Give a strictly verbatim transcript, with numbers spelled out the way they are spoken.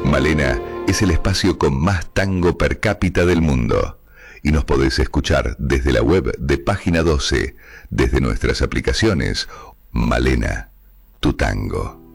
Malena es el espacio con más tango per cápita del mundo. Y nos podés escuchar desde la web de Página doce, desde nuestras aplicaciones. Malena, tu tango.